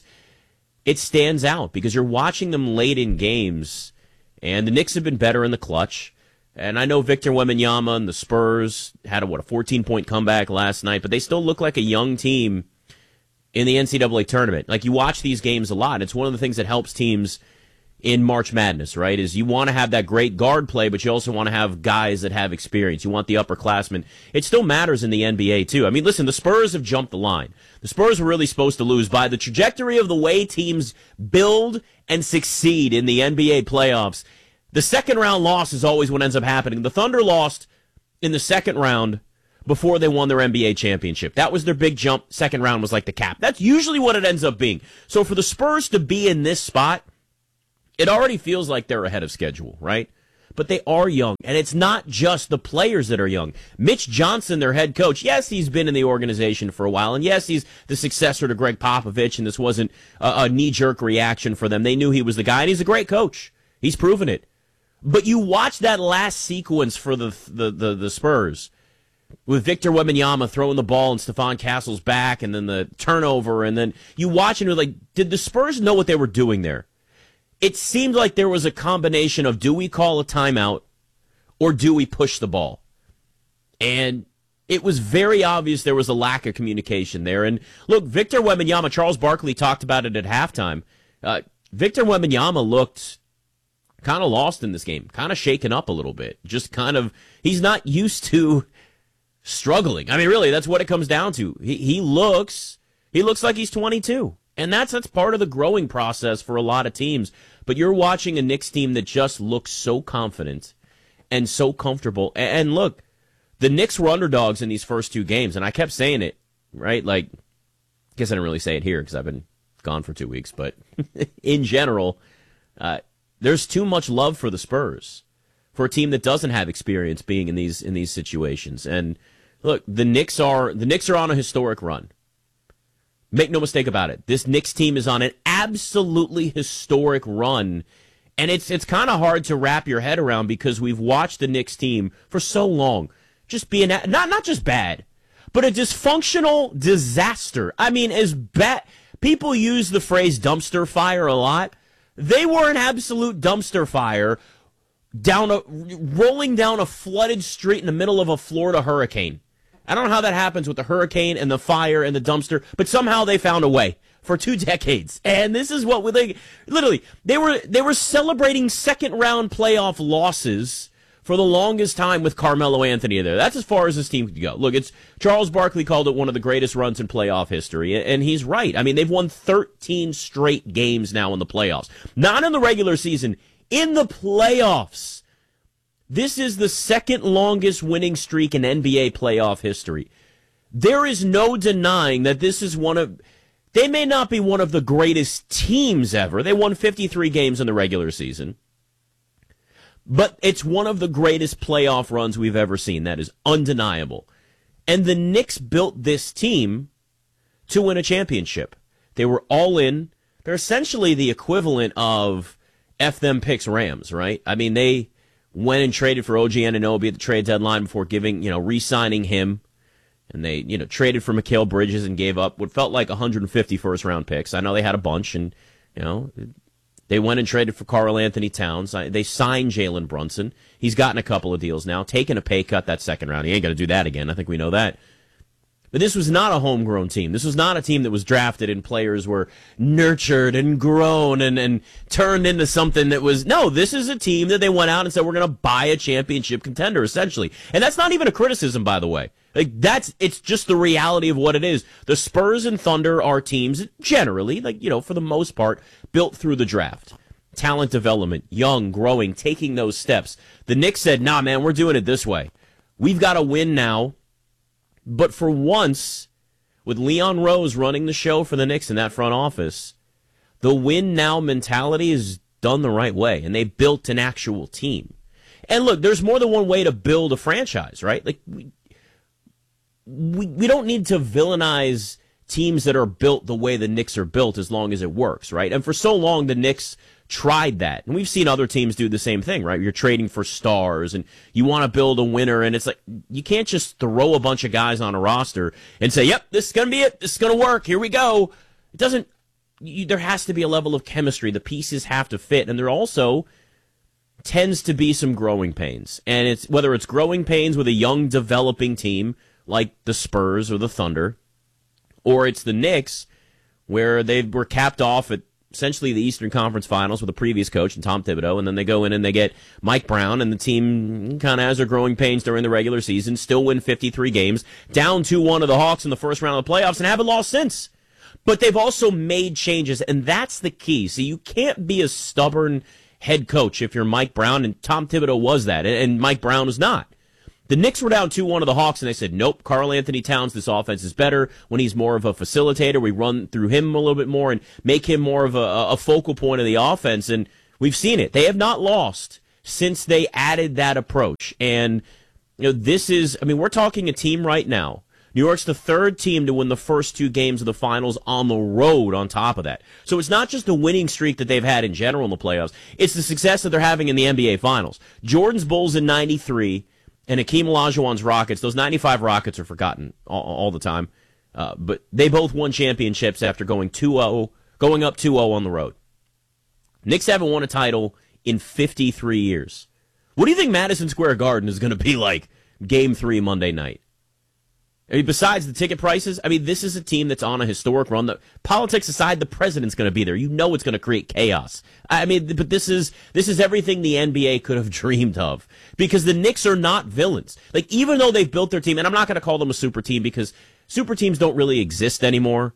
it stands out because you're watching them late in games. And the Knicks have been better in the clutch. And I know Victor Wembanyama and the Spurs had a, what, a fourteen-point comeback last night, but they still look like a young team in the N C double A tournament. Like, you watch these games a lot. It's one of the things that helps teams in March Madness, right, is you want to have that great guard play, but you also want to have guys that have experience. You want the upperclassmen. It still matters in the N B A, too. I mean, listen, the Spurs have jumped the line. The Spurs were really supposed to lose by the trajectory of the way teams build and succeed in the N B A playoffs. The second round loss is always what ends up happening. The Thunder lost in the second round before they won their N B A championship. That was their big jump. Second round was like the cap. That's usually what it ends up being. So for the Spurs to be in this spot, it already feels like they're ahead of schedule, right? But they are young, and it's not just the players that are young. Mitch Johnson, their head coach, yes, he's been in the organization for a while, and yes, he's the successor to Greg Popovich, and this wasn't a, a knee-jerk reaction for them. They knew he was the guy, and he's a great coach. He's proven it. But you watch that last sequence for the the the, the Spurs, with Victor Wembanyama throwing the ball in Stephon Castle's back, and then the turnover, and then you watch and you're like, did the Spurs know what they were doing there? It seemed like there was a combination of, do we call a timeout or do we push the ball? And it was very obvious there was a lack of communication there. And look, Victor Wembanyama, Charles Barkley talked about it at halftime. Uh, Victor Wembanyama looked kind of lost in this game, kind of shaken up a little bit. Just kind of, he's not used to struggling. I mean, really, that's what it comes down to. He, he looks, he looks like he's twenty-two. And that's that's part of the growing process for a lot of teams. But you're watching a Knicks team that just looks so confident and so comfortable. And look, the Knicks were underdogs in these first two games, and I kept saying it, right? Like, I guess I didn't really say it here because I've been gone for two weeks. But in general, uh, there's too much love for the Spurs, for a team that doesn't have experience being in these in these situations. And look, the Knicks are the Knicks are on a historic run. Make no mistake about it. This Knicks team is on an absolutely historic run, and it's it's kind of hard to wrap your head around because we've watched the Knicks team for so long just being not not just bad, but a dysfunctional disaster. I mean, as bad, people use the phrase dumpster fire a lot. They were an absolute dumpster fire, down a rolling down a flooded street in the middle of a Florida hurricane. I don't know how that happens with the hurricane and the fire and the dumpster, but somehow they found a way for two decades. And this is what we like. Literally, they were they were celebrating second round playoff losses for the longest time with Carmelo Anthony there. That's as far as this team could go. Look, it's Charles Barkley called it one of the greatest runs in playoff history, and he's right. I mean, they've won thirteen straight games now in the playoffs. Not in the regular season, in the playoffs. This is the second longest winning streak in N B A playoff history. There is no denying that this is one of, they may not be one of the greatest teams ever. They won fifty-three games in the regular season. But it's one of the greatest playoff runs we've ever seen. That is undeniable. And the Knicks built this team to win a championship. They were all in. They're essentially the equivalent of F them picks Rams, right? I mean, they went and traded for O G Anunoby at the trade deadline before giving, you know, re-signing him. And they, you know, traded for Mikal Bridges and gave up what felt like one hundred fifty first-round picks. I know they had a bunch, and, you know, they went and traded for Karl Anthony Towns. They signed Jalen Brunson. He's gotten a couple of deals now, taken a pay cut that second round. He ain't going to do that again. I think we know that. But this was not a homegrown team. This was not a team that was drafted and players were nurtured and grown and, and turned into something that was... No, this is a team that they went out and said, we're going to buy a championship contender, essentially. And that's not even a criticism, by the way. Like, that's, it's just the reality of what it is. The Spurs and Thunder are teams, generally, like, you know, for the most part, built through the draft. Talent development, young, growing, taking those steps. The Knicks said, nah, man, we're doing it this way. We've got to win now. But for once, with Leon Rose running the show for the Knicks in that front office, the win-now mentality is done the right way, and they built an actual team. And look, there's more than one way to build a franchise, right? Like, we, we, we don't need to villainize teams that are built the way the Knicks are built as long as it works, right? And for so long, the Knicks tried that. And we've seen other teams do the same thing, right? You're trading for stars and you want to build a winner, and it's like, you can't just throw a bunch of guys on a roster and say, yep, this is going to be it. This is going to work. Here we go. It doesn't, you, there has to be a level of chemistry. The pieces have to fit. And there also tends to be some growing pains. And it's, whether it's growing pains with a young developing team like the Spurs or the Thunder, or it's the Knicks where they were capped off at essentially the Eastern Conference Finals with the previous coach and Tom Thibodeau, and then they go in and they get Mike Brown, and the team kind of has their growing pains during the regular season, still win fifty-three games, down two one to the Hawks in the first round of the playoffs, and haven't lost since. But they've also made changes, and that's the key. So you can't be a stubborn head coach if you're Mike Brown, and Tom Thibodeau was that, and Mike Brown was not. The Knicks were down two one to the Hawks, and they said, nope, Karl Anthony Towns, this offense is better when he's more of a facilitator. We run through him a little bit more and make him more of a, a focal point of the offense, and we've seen it. They have not lost since they added that approach. And you know, this is, I mean, we're talking a team right now. New York's the third team to win the first two games of the finals on the road on top of that. So it's not just the winning streak that they've had in general in the playoffs. It's the success that they're having in the N B A Finals. Jordan's Bulls in ninety-three and Hakeem Olajuwon's Rockets. Those ninety-five Rockets are forgotten all, all the time. Uh, but they both won championships after going two oh, going up two oh on the road. Knicks haven't won a title in fifty-three years. What do you think Madison Square Garden is going to be like game three Monday night? I mean, besides the ticket prices, I mean, this is a team that's on a historic run. The, politics aside, the president's going to be there. You know it's going to create chaos. I mean, but this is this is everything the N B A could have dreamed of. Because the Knicks are not villains. Like, even though they've built their team, and I'm not going to call them a super team because super teams don't really exist anymore.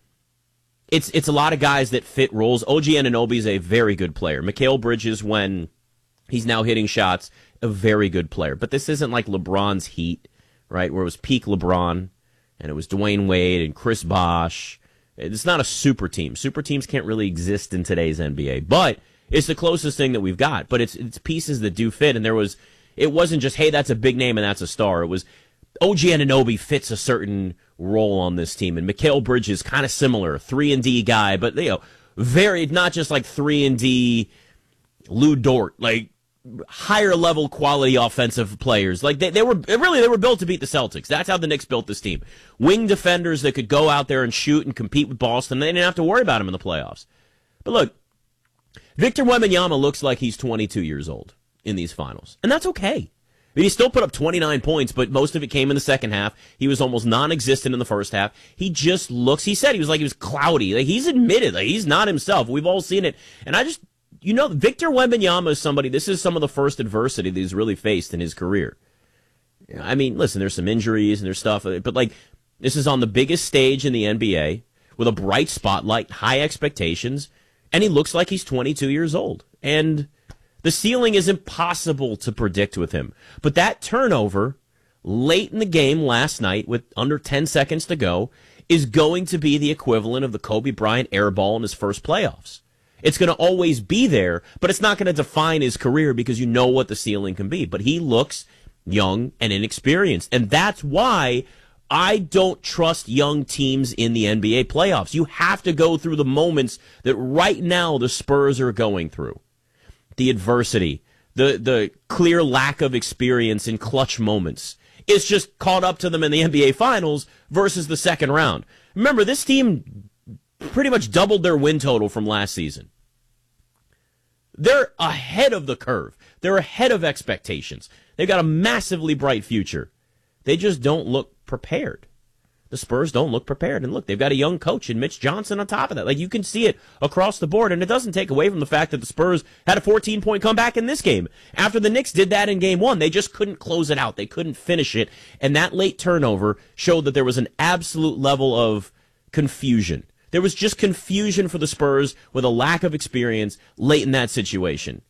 It's it's a lot of guys that fit roles. O G Anunoby is a very good player. Mikal Bridges, when he's now hitting shots, a very good player. But this isn't like LeBron's Heat, right, where it was peak LeBron, and it was Dwayne Wade and Chris Bosh. It's not a super team. Super teams can't really exist in today's N B A, but it's the closest thing that we've got. But it's it's pieces that do fit, and there was, it wasn't just, hey, that's a big name and that's a star. It was O G Anunoby fits a certain role on this team, and Mikal Bridges kind of similar, three and D guy, but you know, very not just like three and D Lou Dort, like higher level quality offensive players. Like they, they were really they were built to beat the Celtics. That's how the Knicks built this team. Wing defenders that could go out there and shoot and compete with Boston. They didn't have to worry about them in the playoffs. But look, Victor Wembanyama looks like he's twenty-two years old in these finals, and that's okay. I mean, he still put up twenty-nine points, but most of it came in the second half. He was almost non-existent in the first half. He just looks, he said he was like he was cloudy. Like he's admitted, like he's not himself. We've all seen it. And I just, you know, Victor Wembanyama is somebody, this is some of the first adversity that he's really faced in his career. I mean, listen, there's some injuries and there's stuff, but like, this is on the biggest stage in the N B A with a bright spotlight, high expectations, and he looks like he's twenty-two years old. And the ceiling is impossible to predict with him. But that turnover late in the game last night with under ten seconds to go is going to be the equivalent of the Kobe Bryant air ball in his first playoffs. It's going to always be there, but it's not going to define his career because you know what the ceiling can be. But he looks young and inexperienced. And that's why I don't trust young teams in the N B A playoffs. You have to go through the moments that right now the Spurs are going through. The adversity, the the clear lack of experience in clutch moments. It's just caught up to them in the N B A Finals versus the second round. Remember, this team pretty much doubled their win total from last season. They're ahead of the curve. They're ahead of expectations. They've got a massively bright future. They just don't look prepared. The Spurs don't look prepared. And look, they've got a young coach in Mitch Johnson on top of that. Like, you can see it across the board, and it doesn't take away from the fact that the Spurs had a fourteen-point comeback in this game. After the Knicks did that in game one, they just couldn't close it out. They couldn't finish it, and that late turnover showed that there was an absolute level of confusion. There was just confusion for the Spurs with a lack of experience late in that situation.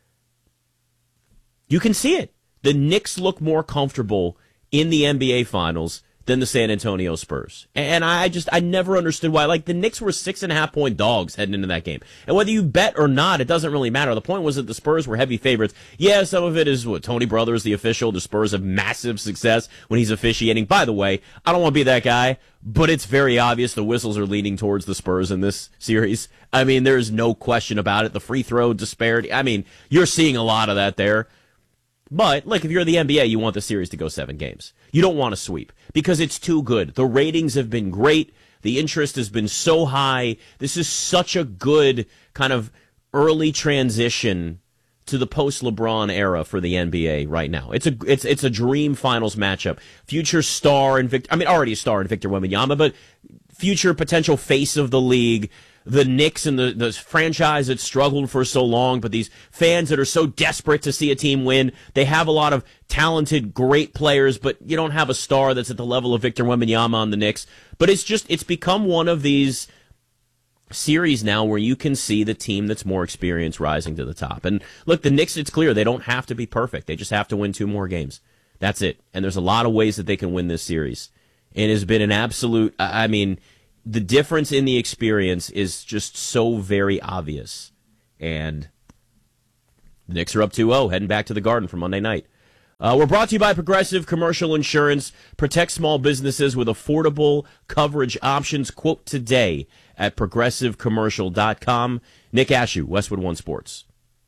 You can see it. The Knicks look more comfortable in the N B A Finals than the San Antonio Spurs. And I just, I never understood why. Like, the Knicks were six and a half point dogs heading into that game. And whether you bet or not, it doesn't really matter. The point was that the Spurs were heavy favorites. Yeah, some of it is what Tony Brothers, the official. The Spurs have massive success when he's officiating. By the way, I don't want to be that guy, but it's very obvious the whistles are leaning towards the Spurs in this series. I mean, there's no question about it. The free throw disparity, I mean, you're seeing a lot of that there. But, like, if you're the N B A, you want the series to go seven games. You don't want to sweep because it's too good. The ratings have been great. The interest has been so high. This is such a good kind of early transition to the post-LeBron era for the N B A right now. It's a it's it's a dream finals matchup. Future star and Victor, I mean, already a star in Victor Wembanyama, but future potential face of the league. the Knicks and the, the franchise that struggled for so long, but these fans that are so desperate to see a team win. They have a lot of talented, great players, but you don't have a star that's at the level of Victor Wembanyama on the Knicks. But it's just, it's become one of these series now where you can see the team that's more experienced rising to the top. And look, the Knicks, it's clear they don't have to be perfect. They just have to win two more games. That's it. And there's a lot of ways that they can win this series. It has been an absolute, I mean, the difference in the experience is just so very obvious. And the Knicks are up two oh, heading back to the Garden for Monday night. Uh, we're brought to you by Progressive Commercial Insurance. Protect small businesses with affordable coverage options. Quote today at progressive commercial dot com. Nick Ashew, Westwood One Sports.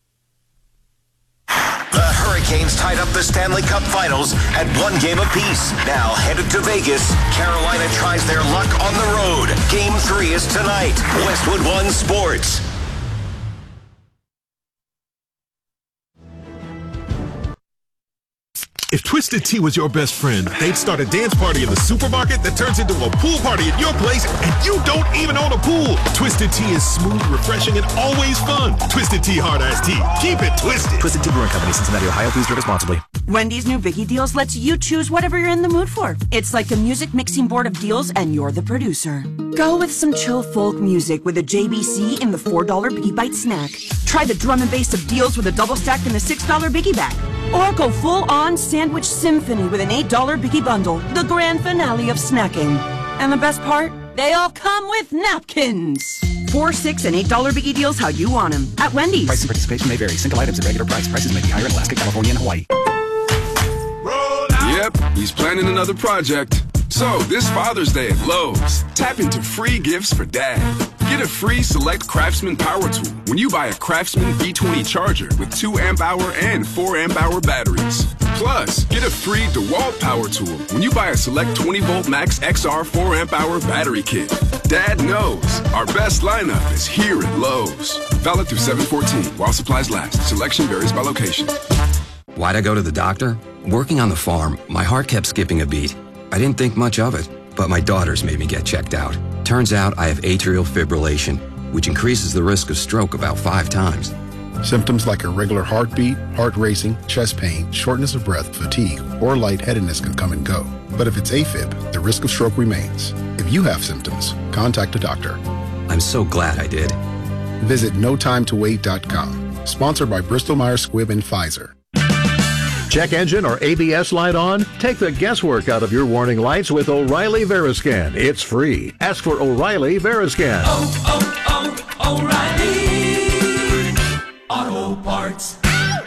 The Hurricanes tied up the Stanley Cup Finals at one game apiece. Now headed to Vegas, Carolina tries their luck on the road. Game three is tonight. Westwood One Sports. If Twisted Tea was your best friend, they'd start a dance party in the supermarket that turns into a pool party at your place, and you don't even own a pool. Twisted Tea is smooth, refreshing, and always fun. Twisted Tea Hard Iced Tea. Keep it twisted. Twisted Tea Brewing Company, Cincinnati, Ohio. Please drink responsibly. Wendy's new Biggie Deals lets you choose whatever you're in the mood for. It's like a music mixing board of deals, and you're the producer. Go with some chill folk music with a J B C in the four dollar Biggie Bite snack. Try the drum and bass of deals with a double stack in the six dollar Biggie Bag. Or go full-on sandwich symphony with an eight dollar Biggie Bundle, the grand finale of snacking. And the best part? They all come with napkins. Four, six, and eight dollar Biggie Deals how you want them at Wendy's. Price and participation may vary. Single items at regular price. Prices may be higher in Alaska, California, and Hawaii. Yep, he's planning another project. So, this Father's Day at Lowe's, tap into free gifts for Dad. Get a free Select Craftsman power tool when you buy a Craftsman V twenty charger with two amp hour and four amp hour batteries. Plus, get a free DeWalt power tool when you buy a Select twenty volt Max X R four amp hour battery kit. Dad knows our best lineup is here at Lowe's. Valid through seven fourteen while supplies last. Selection varies by location. Why'd I go to the doctor? Working on the farm, my heart kept skipping a beat. I didn't think much of it, but my daughters made me get checked out. Turns out I have atrial fibrillation, which increases the risk of stroke about five times. Symptoms like irregular heartbeat, heart racing, chest pain, shortness of breath, fatigue, or lightheadedness can come and go. But if it's AFib, the risk of stroke remains. If you have symptoms, contact a doctor. I'm so glad I did. Visit no time to wait dot com. Sponsored by Bristol Myers Squibb and Pfizer. Check engine or A B S light on? Take the guesswork out of your warning lights with O'Reilly Veriscan. It's free. Ask for O'Reilly Veriscan. Oh, oh, oh, O'Reilly Auto Parts.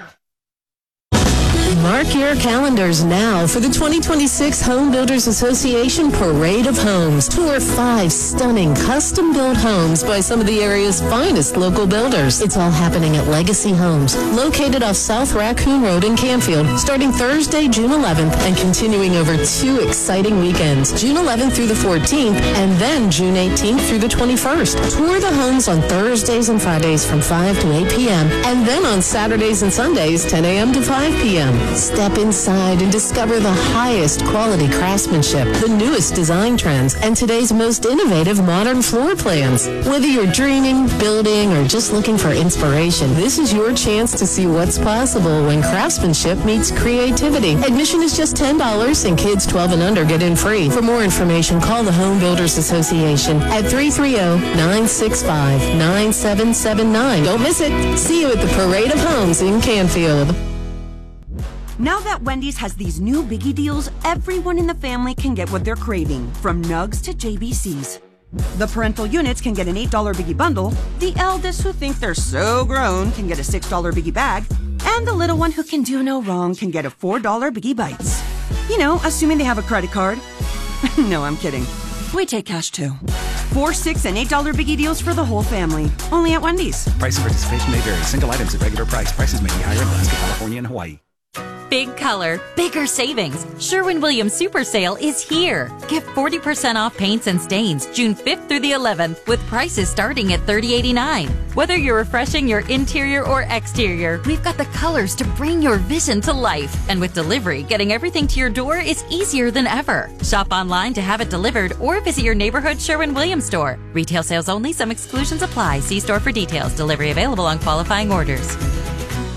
Mark your calendars now for the twenty twenty-six Home Builders Association Parade of Homes. Tour five stunning custom-built homes by some of the area's finest local builders. It's all happening at Legacy Homes, located off South Raccoon Road in Canfield, starting Thursday, June eleventh, and continuing over two exciting weekends, June eleventh through the fourteenth, and then June eighteenth through the twenty-first. Tour the homes on Thursdays and Fridays from five to eight p.m., and then on Saturdays and Sundays, ten a.m. to five p.m. Step inside and discover the highest quality craftsmanship, the newest design trends, and today's most innovative modern floor plans. Whether you're dreaming, building, or just looking for inspiration, this is your chance to see what's possible when craftsmanship meets creativity. Admission is just ten dollars, and kids twelve and under get in free. For more information, call the Home Builders Association at three three zero, nine six five, nine seven seven nine. Don't miss it. See you at the Parade of Homes in Canfield. Now that Wendy's has these new Biggie Deals, everyone in the family can get what they're craving, from nugs to J B Cs. The parental units can get an eight dollar Biggie Bundle, the eldest who think they're so grown can get a six dollar Biggie Bag, and the little one who can do no wrong can get a four dollar Biggie Bites. You know, assuming they have a credit card. No, I'm kidding. We take cash too. Four, six, and eight dollar Biggie Deals for the whole family. Only at Wendy's. Price and participation may vary. Single items at regular price. Prices may be higher in Alaska, California, and Hawaii. Big color, bigger savings. Sherwin-Williams Super Sale is here. Get forty percent off paints and stains June fifth through the eleventh with prices starting at thirty eighty-nine. Whether you're refreshing your interior or exterior, we've got the colors to bring your vision to life. And with delivery, getting everything to your door is easier than ever. Shop online to have it delivered or visit your neighborhood Sherwin-Williams store. Retail sales only. Some exclusions apply. See store for details. Delivery available on qualifying orders.